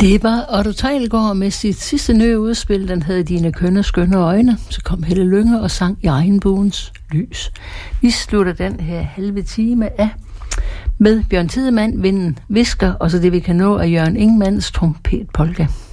Det var Otto Teilgaard med sit sidste nye udspil, den hed Dine kønne skønne øjne. Så kom Helle Lynge og sang I regnbuens lys. Vi slutter den her halve time af med Bjørn Tidemand, Vinden visker, og så det vi kan nå af Jørgen Ingmanns trompetpolka.